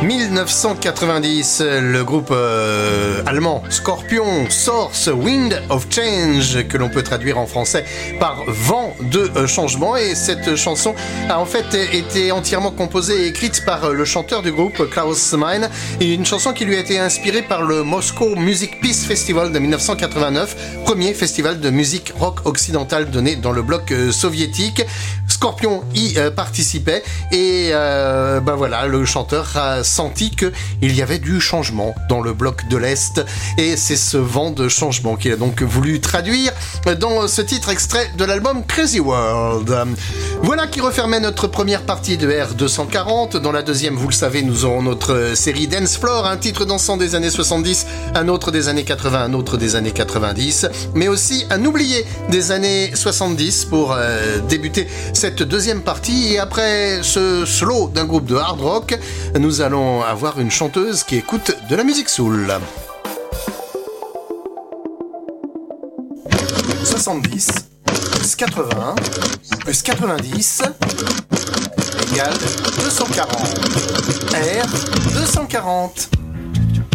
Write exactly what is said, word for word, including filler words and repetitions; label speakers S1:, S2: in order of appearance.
S1: mille neuf cent quatre-vingt-dix, le groupe euh, allemand Scorpion sort ce Wind of Change, que l'on peut traduire en français par vent de euh, changement, et cette chanson a en fait été entièrement composée et écrite par euh, le chanteur du groupe Klaus Meine, et une chanson qui lui a été inspirée par le Moscow Music Peace Festival de mille neuf cent quatre-vingt-neuf, premier festival de musique rock occidentale donné dans le bloc euh, soviétique. Scorpion y euh, participait, et euh, ben voilà, le chanteur a senti qu'il y avait du changement dans le bloc de l'Est, et c'est ce vent de changement qu'il a donc voulu traduire dans ce titre extrait de l'album Crazy World. Voilà qui refermait notre première partie de R deux cent quarante. Dans la deuxième, vous le savez, nous aurons notre série Dance Floor, un titre dansant des années soixante-dix, un autre des années quatre-vingts, un autre des années quatre-vingt-dix, mais aussi un oublié des années soixante-dix pour euh, débuter cette deuxième partie. Et après ce slow d'un groupe de hard rock, nous allons avoir une chanteuse qui écoute de la musique soul. soixante-dix plus quatre-vingts plus quatre-vingt-dix égale deux cent quarante. R deux cent quarante.